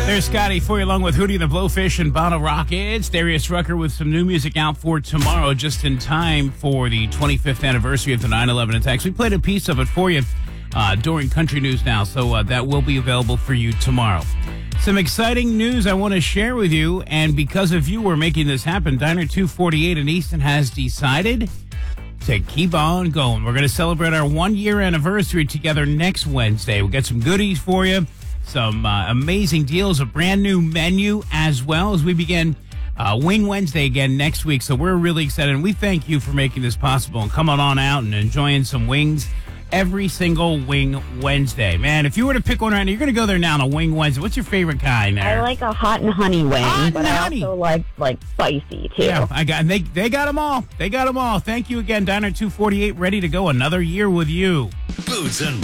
There's Scotty for you along with Hootie and the Blowfish and Bottle Rockets. Darius Rucker with some new music out for tomorrow, just in time for the 25th anniversary of the 9/11 attacks. We played a piece of it for you during Country News Now, so that will be available for you tomorrow. Some exciting news I want to share with you, and because of you, we're making this happen. Diner 248 in Easton has decided to keep on going. We're going to celebrate our 1-year anniversary together next Wednesday. We'll get some goodies for you, some amazing deals, a brand new menu, as well as we begin Wing Wednesday again next week. So we're really excited, and we thank you for making this possible and coming on out and enjoying some wings every single Wing Wednesday. Man, if you were to pick one right now, you're going to go there now on a Wing Wednesday. What's your favorite kind there? I like a hot and honey wing, but honey. I also like spicy, too. Yeah, and they got them all. They got them all. Thank you again, Diner 248, ready to go another year with you. Boots and